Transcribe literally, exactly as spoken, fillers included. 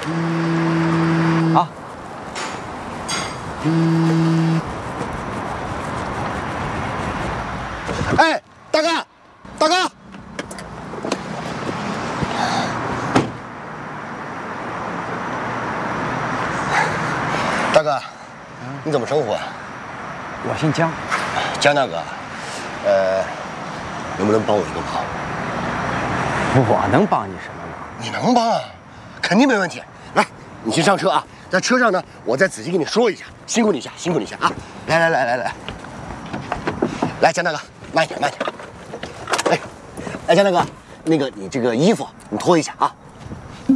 啊。 哎，大哥，大哥，大哥，你怎么称呼啊？ 我姓江。 江大哥，呃，能不能帮我一个忙？ 我能帮你什么忙？ 你能帮啊？肯定没问题。来，你先上车啊，在车上呢，我再仔细跟你说一下。辛苦你一下，辛苦你一下啊！来来来来来，来，江大哥，慢一点，慢一点。哎，哎，江大哥，那个你这个衣服你脱一下啊。